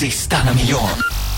Você está na melhor.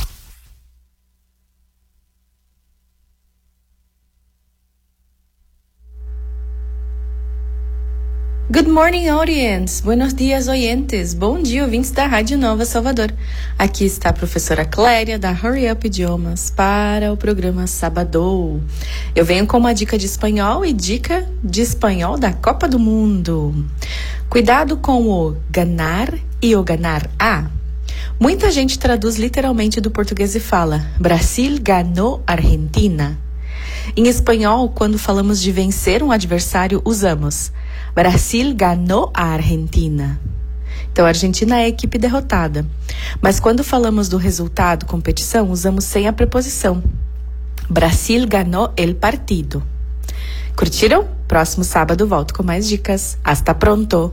Good morning, audience! Buenos dias, oyentes! Bom dia, ouvintes da Rádio Nova Salvador. Aqui está a professora Cléria, da Hurry Up Idiomas, para o programa Sabadão. Eu venho com uma dica de espanhol e dica de espanhol da Copa do Mundo. Cuidado com o ganar e o ganar a. Muita gente traduz literalmente do português e fala Brasil ganhou Argentina. Em espanhol, quando falamos de vencer um adversário, usamos Brasil ganhou a Argentina. Então, a Argentina é a equipe derrotada. Mas quando falamos do resultado, competição, usamos sem a preposição. Brasil ganhou el partido. Curtiram? Próximo sábado volto com mais dicas. Hasta pronto!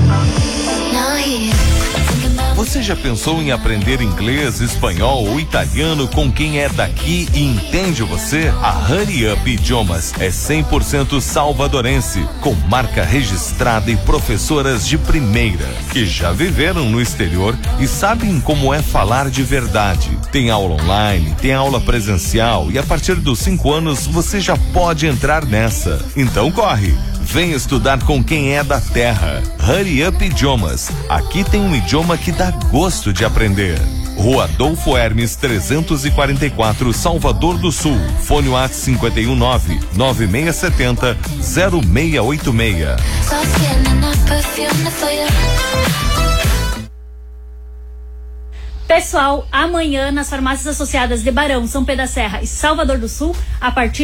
Você já pensou em aprender inglês, espanhol ou italiano com quem é daqui e entende você? A Hurry Up Idiomas é 100% salvadorense, com marca registrada e professoras de primeira, que já viveram no exterior e sabem como é falar de verdade. Tem aula online, tem aula presencial e a partir dos 5 anos você já pode entrar nessa. Então corre! Vem estudar com quem é da terra. Hurry Up Idiomas. Aqui tem um idioma que dá gosto de aprender. Rua Adolfo Hermes 344, Salvador do Sul. Fone WhatsApp 519-9670-0686. Pessoal, amanhã nas farmácias associadas de Barão, São Pedro da Serra e Salvador do Sul, a partir